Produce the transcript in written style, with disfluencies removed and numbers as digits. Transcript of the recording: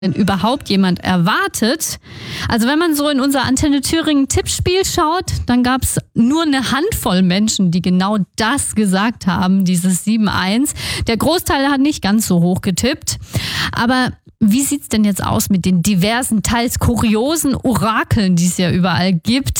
denn überhaupt jemand erwartet. Also wenn man so in unser Antenne Thüringen Tippspiel schaut, dann gab es nur eine Handvoll Menschen, die genau das gesagt haben, dieses 7-1. Der Großteil hat nicht ganz so hoch getippt. Aber wie sieht's denn jetzt aus mit den diversen, teils kuriosen Orakeln, die es ja überall gibt?